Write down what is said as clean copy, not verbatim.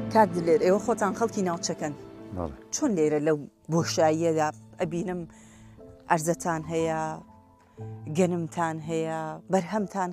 کات دلێر ئێوە خۆتان خەڵکی ناوچەکەن چۆن لێرە لەو بۆشاییەدا ئەبینم ئەرزەتان هەیە گەنمتان هەیە بەرهەمتان